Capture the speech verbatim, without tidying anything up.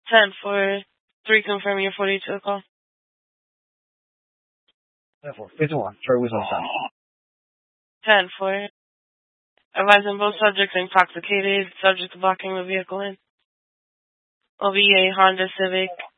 ten for three, confirm your forty-two call. ten for fifty-one, Troy Wilson Sun. ten for advising both subjects intoxicated, subject to blocking the vehicle in. O B A Honda Civic